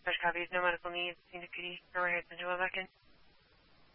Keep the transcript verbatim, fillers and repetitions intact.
Dispatch copies, no medical needs. Unity, go ahead, Central Quebec.